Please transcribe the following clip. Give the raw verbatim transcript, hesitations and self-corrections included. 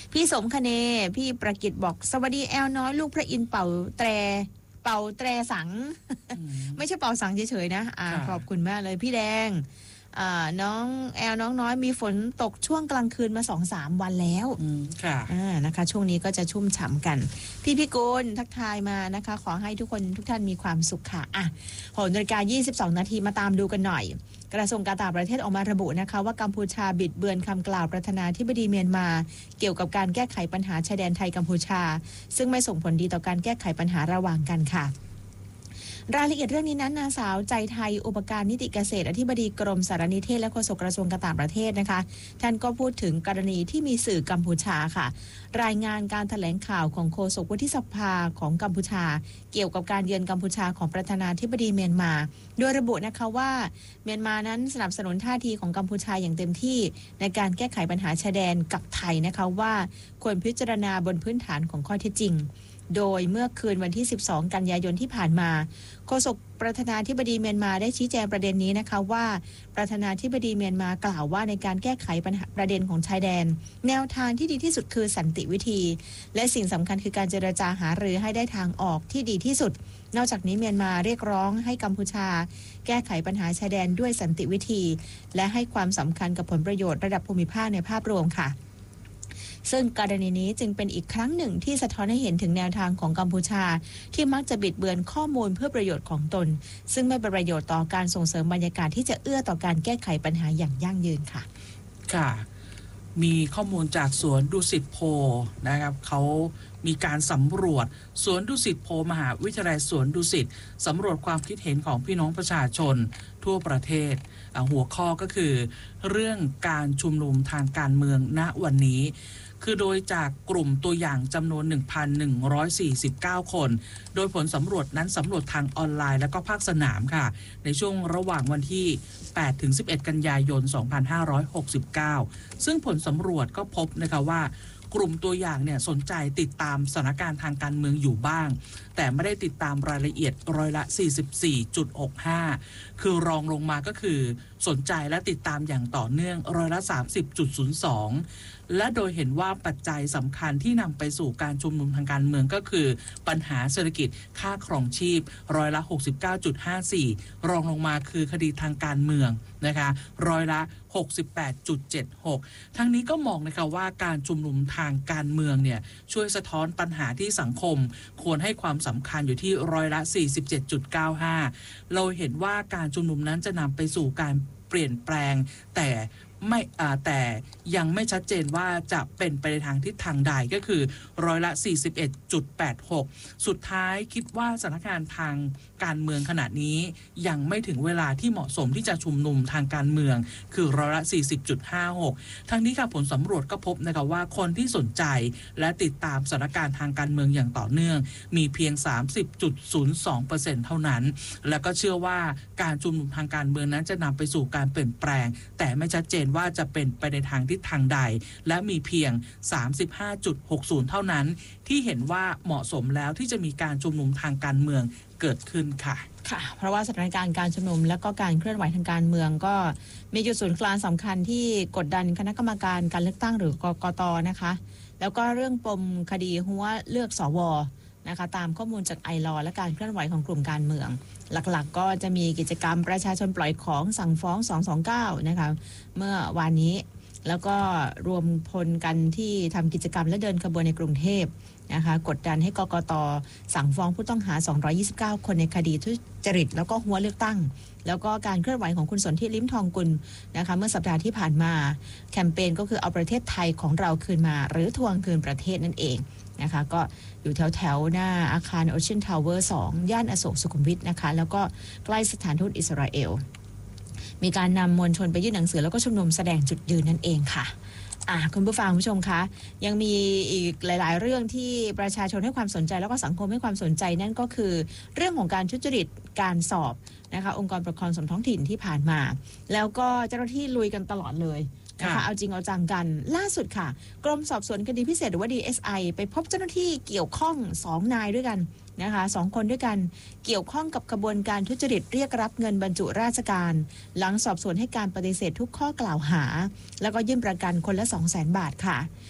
พี่สมคเนพี่ประกิตบอกสวัสดีแอลน้อยลูกพระอินทร์เป่าแตรเป่าแตรสัง ไม่ใช่เป่าสังเฉยๆนะอ่าขอบคุณมากเลยพี่แดงน้องแอลน้องน้อยมีฝนตกช่วงกลางคืนมา สองสาม วันแล้วค่ะอ่านะคะช่วงนี้ก็จะชุ่มฉ่ำกันพี่พี่กุลทักทายมานะคะขอให้ทุกคนทุกท่านมีความสุขค่ะอ่ะหกนาฬิกายี่สิบสองนาทีมาตามดูกันหน่อยกระทรวงการต่างประเทศออกมาระบุนะคะว่ากัมพูชาบิดเบือนคำกล่าวประธานาธิบดีเมียนมาเกี่ยวกับการแก้ไขปัญหาชายแดนไทยกัมพูชาซึ่งไม่ส่งผลดีต่อการแก้ไขปัญหาระหว่างกันค่ะรายละเอียดเรื่องนี้นั้นนางสาวใจไทยอุปการนิติเกษตรอธิบดีกรมสารนิเทศและโฆษกกระทรวงการต่างประเทศนะคะท่านก็พูดถึงกรณีที่มีสื่อกัมพูชาค่ะรายงานการแถลงข่าวของโฆษกวุฒิสภาของกัมพูชาเกี่ยวกับการเยือนกัมพูชาของประธานาธิบดีเมียนมาโดยระบุนะคะว่าเมียนมานั้นสนับสนุนท่าทีของกัมพูชาอย่างเต็มที่ในการแก้ไขปัญหาชายแดนกับไทยนะคะว่าควรพิจารณาบนพื้นฐานของข้อเท็จจริงโดยเมื่อคืนวันที่สิบสองกันยายนที่ผ่านมาโฆษกประธานาธิบดีเมียนมาได้ชี้แจงประเด็นนี้นะคะว่าประธานาธิบดีเมียนมากล่าวว่าในการแก้ไขปัญหาประเด็นของชายแดนแนวทางที่ดีที่สุดคือสันติวิธีและสิ่งสำคัญคือการเจรจาหารือให้ได้ทางออกที่ดีที่สุดนอกจากนี้เมียนมาเรียกร้องให้กัมพูชาแก้ไขปัญหาชายแดนด้วยสันติวิธีและให้ความสำคัญกับผลประโยชน์ระดับภูมิภาคในภาพรวมค่ะซึ่งกรณีนี้จึงเป็นอีกครั้งหนึ่งที่สะท้อนให้เห็นถึงแนวทางของกัมพูชาที่มักจะบิดเบือนข้อมูลเพื่อประโยชน์ของตนซึ่งไม่เป็นประโยชน์ต่อการส่งเสริมบรรยากาศที่จะเอื้อต่อการแก้ไขปัญหาอย่างยั่งยืนค่ะค่ะมีข้อมูลจากสวนดุสิตโพนะครับเขามีการสำรวจสวนดุสิตโพมหาวิทยาลัยสวนดุสิตสำรวจความคิดเห็นของพี่น้องประชาชนทั่วประเทศหัวข้อก็คือเรื่องการชุมนุมทางการเมืองณวันนี้คือโดยจากกลุ่มตัวอย่างจำนวน หนึ่งพันหนึ่งร้อยสี่สิบเก้า คนโดยผลสำรวจนั้นสำรวจทางออนไลน์และก็ภาคสนามค่ะในช่วงระหว่างวันที่แปดถึงสิบเอ็ดกันยายนสองพันห้าร้อยหกสิบเก้าซึ่งผลสำรวจก็พบนะคะว่ากลุ่มตัวอย่างเนี่ยสนใจติดตามสถานการณ์ทางการเมืองอยู่บ้างแต่ไม่ได้ติดตามรายละเอียดร้อยละ สี่สิบสี่จุดหกห้า คือรองลงมาก็คือสนใจและติดตามอย่างต่อเนื่องร้อยละ สามสิบจุดศูนย์สอง และโดยเห็นว่าปัจจัยสำคัญที่นำไปสู่การชุมนุมทางการเมืองก็คือปัญหาเศรษฐกิจค่าครองชีพร้อยละ หกสิบเก้าจุดห้าสี่ รองลงมาคือคดีทางการเมืองนะคะร้อยละ หกสิบแปดจุดเจ็ดหก ทั้งนี้ก็มองนะคะว่าการชุมนุมทางการเมืองเนี่ยช่วยสะท้อนปัญหาที่สังคมควรให้ความสำคัญอยู่ที่ร้อยละ สี่สิบเจ็ดจุดเก้าห้า เราเห็นว่าการชุมนุมนั้นจะนำไปสู่การเปลี่ยนแปลงแต่ไม่แต่ยังไม่ชัดเจนว่าจะเป็นไปในทางทิศทางใดก็คือร้อยละ สี่สิบเอ็ดจุดแปดหก สุดท้ายคิดว่าสถานการณ์ทางการเมืองขณะนี้ยังไม่ถึงเวลาที่เหมาะสมที่จะชุมนุมทางการเมืองคือร้อยละ สี่สิบจุดห้าหก ทั้งนี้ค่ะผลสำรวจก็พบนะคะว่าคนที่สนใจและติดตามสถานการณ์ทางการเมืองอย่างต่อเนื่องมีเพียง สามสิบจุดศูนย์สองเปอร์เซ็นต์ เท่านั้นแล้วก็เชื่อว่าการชุมนุมทางการเมืองนั้นจะนำไปสู่การเปลี่ยนแปลงแต่ไม่ชัดเจนว่าจะเป็นไปในทางทิศทางใดและมีเพียง สามสิบห้าจุดหกศูนย์ เท่านั้นที่เห็นว่าเหมาะสมแล้วที่จะมีการชุมนุมทางการเมืองเกิดขึ้นค่ะค่ะเพราะว่าสถานการณ์การชุมนุมและก็การเคลื่อนไหวทางการเมืองก็มีจุดศูนย์กลางสำคัญที่กดดันคณะกรรมการการเลือกตั้งหรือกกต.นะคะแล้วก็เรื่องปมคดีหัวเลือกสวนะคะตามข้อมูลจากไอลอและการเคลื่อนไหวของกลุ่มการเมืองหลักๆก็จะมีกิจกรรมประชาชนปล่อยของสั่งฟ้องสองสองเก้านะคะเมื่อวานนี้แล้วก็รวมพลกันที่ทำกิจกรรมและเดินขบวนในกรุงเทพนะคะกดดันให้กกต.สั่งฟ้องผู้ต้องหาสองร้อยยี่สิบเก้าคนในคดีทุจริตแล้วก็หัวเลือกตั้งแล้วก็การเคลื่อนไหวของคุณสนธิลิ้มทองกุลนะคะเมื่อสัปดาห์ที่ผ่านมาแคมเปญก็คือเอาประเทศไทยของเราคืนมาหรือทวงคืนประเทศนั่นเองนะคะก็อยู่แถวแถวหน้าอาคาร Ocean Tower สอง ย่านอโศกสุขุมวิทนะคะแล้วก็ใกล้สถานทูตอิสราเอลมีการนำมวลชนไปยื่นหนังสือแล้วก็ชุมนุมแสดงจุดยืนนั่นเองค่ะอ่ะคุณผู้ฟังผู้ชมคะยังมีอีกหลายๆเรื่องที่ประชาชนให้ความสนใจแล้วก็สังคมให้ความสนใจนั่นก็คือเรื่องของการทุจริตการสอบนะคะองค์กรปกครองส่วนท้องถิ่นที่ผ่านมาแล้วก็เจ้าหน้าที่ลุยกันตลอดเลยนะคะเอาจริงเอาจังกันล่าสุดค่ะกรมสอบสวนคดีพิเศษหรือว่า ดี เอส ไอ ไปพบเจ้าหน้าที่เกี่ยวข้องสองนายด้วยกันนะคะสองคนด้วยกันเกี่ยวข้องกับกระบวนการทุจริตเรียกรับเงินบรรจุราชการหลังสอบสวนให้การปฏิเสธทุกข้อกล่าวหาแล้วก็ยื่นประกันคนละ สองแสน บาทค่ะ